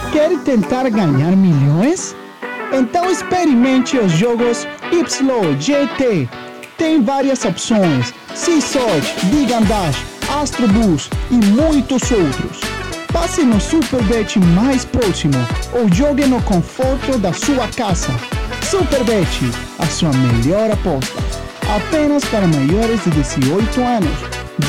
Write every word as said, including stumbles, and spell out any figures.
Quer tentar ganhar milhões? Então experimente os jogos Y G T. Tem várias opções: SeaSort, Big and Dash, Astrobus e muitos outros. Passe no Superbet mais próximo ou jogue no conforto da sua casa. Superbet, a sua melhor aposta. Apenas para maiores de dezoito anos.